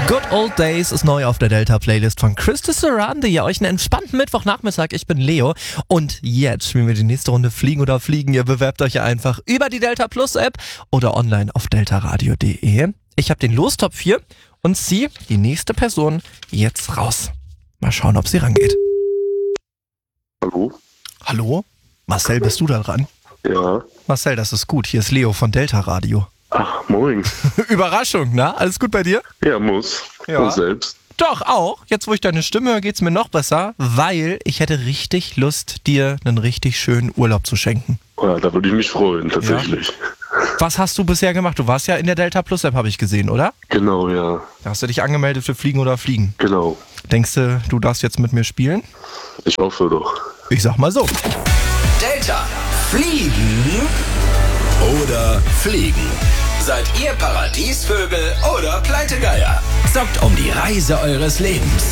Good Old Days ist neu auf der Delta-Playlist von Krista Surround. Ja, euch einen entspannten Mittwochnachmittag. Ich bin Leo und jetzt spielen wir die nächste Runde Fliegen oder Fliegen. Ihr bewerbt euch ja einfach über die Delta Plus App oder online auf deltaradio.de. Ich habe den Lostopf hier und ziehe die nächste Person jetzt raus. Mal schauen, ob sie rangeht. Hallo? Hallo? Marcel, bist du da dran? Ja. Marcel, das ist gut. Hier ist Leo von Delta Radio. Ach, moin. Überraschung, ne? Alles gut bei dir? Ja, muss. Ja. Und selbst? Doch, auch. Jetzt, wo ich deine Stimme höre, geht's mir noch besser, weil ich hätte richtig Lust, dir einen richtig schönen Urlaub zu schenken. Ja, da würde ich mich freuen, tatsächlich. Was hast du bisher gemacht? Du warst ja in der Delta Plus App, habe ich gesehen, oder? Genau, ja. Da hast du dich angemeldet für Fliegen oder Fliegen. Genau. Denkst du, du darfst jetzt mit mir spielen? Ich hoffe doch. Ich sag mal so. Delta. Fliegen oder Fliegen? Seid ihr Paradiesvögel oder Pleitegeier? Zockt um die Reise eures Lebens.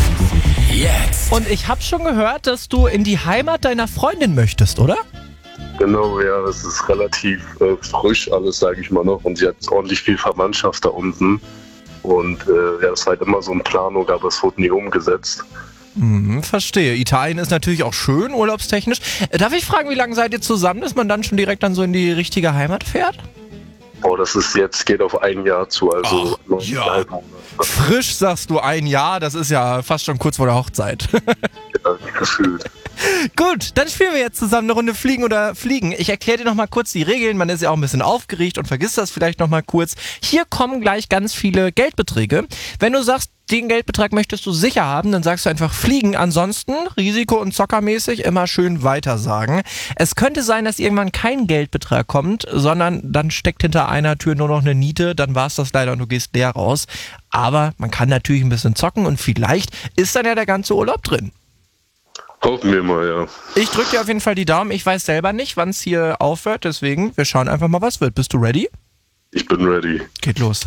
Jetzt. Und ich habe schon gehört, dass du in die Heimat deiner Freundin möchtest, oder? Genau, ja, es ist relativ frisch alles, sage ich mal noch. Und sie hat ordentlich viel Verwandtschaft da unten. Und ja, das war halt immer so eine Planung, aber es wurde nie umgesetzt. Verstehe. Italien ist natürlich auch schön, urlaubstechnisch. Darf ich fragen, wie lange seid ihr zusammen, dass man dann schon direkt dann so in die richtige Heimat fährt? Oh, das ist jetzt, geht auf ein Jahr zu, also Ach, ja. Frisch sagst du ein Jahr, das ist ja fast schon kurz vor der Hochzeit. Ja, gefühlt. Gut, dann spielen wir jetzt zusammen eine Runde Fliegen oder Fliegen. Ich erkläre dir nochmal kurz die Regeln, man ist ja auch ein bisschen aufgeregt und vergisst das vielleicht nochmal kurz. Hier kommen gleich ganz viele Geldbeträge. Wenn du sagst, den Geldbetrag möchtest du sicher haben, dann sagst du einfach Fliegen. Ansonsten, risiko- und zockermäßig, immer schön weitersagen. Es könnte sein, dass irgendwann kein Geldbetrag kommt, sondern dann steckt hinter einer Tür nur noch eine Niete, dann war es das leider und du gehst leer raus. Aber man kann natürlich ein bisschen zocken und vielleicht ist dann ja der ganze Urlaub drin. Hoffen wir mal, ja. Ich drücke dir auf jeden Fall die Daumen. Ich weiß selber nicht, wann es hier aufhört, deswegen wir schauen einfach mal, was wird. Bist du ready? Ich bin ready. Geht los.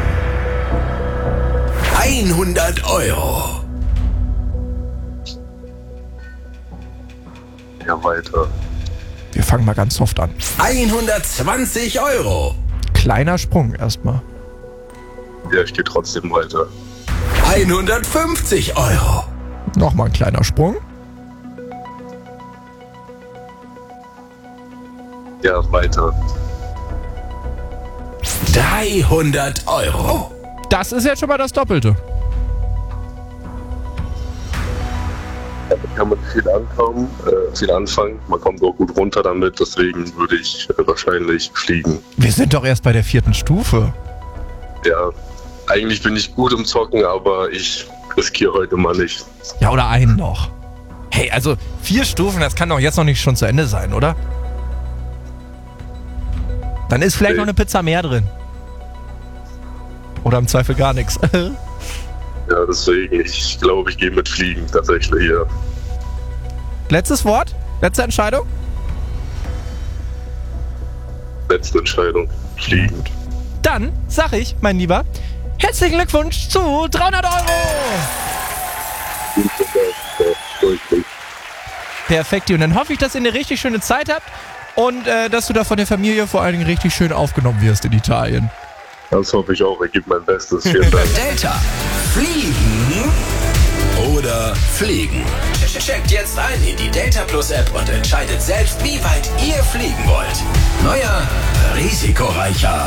100 Euro. Ja, weiter. Wir fangen mal ganz soft an. 120 Euro. Kleiner Sprung erstmal. Ja, ich gehe trotzdem weiter. 150 Euro. Nochmal ein kleiner Sprung. Ja, weiter. 300 Euro. Das ist jetzt schon mal das Doppelte. Damit kann man viel anfangen. Man kommt auch gut runter damit, deswegen würde ich wahrscheinlich fliegen. Wir sind doch erst bei der 4. Stufe. Ja, eigentlich bin ich gut im Zocken, aber ich riskiere heute mal nicht. Ja, oder einen noch. Hey, also 4 Stufen, das kann doch jetzt noch nicht schon zu Ende sein, oder? Dann ist vielleicht noch eine Pizza mehr drin. Oder im Zweifel gar nichts. Ja, deswegen, ich glaube, ich gehe mit Fliegen tatsächlich hier. Letztes Wort? Letzte Entscheidung? Letzte Entscheidung. Fliegen. Dann sag ich, mein Lieber, herzlichen Glückwunsch zu 300 Euro! Perfekt, und dann hoffe ich, dass ihr eine richtig schöne Zeit habt und dass du da von der Familie vor allen Dingen richtig schön aufgenommen wirst in Italien. Das hoffe ich auch. Ich gebe mein Bestes. Vielen Dank. Delta. Fliegen oder Fliegen? Checkt jetzt ein in die Delta Plus App und entscheidet selbst, wie weit ihr fliegen wollt. Neuer, risikoreicher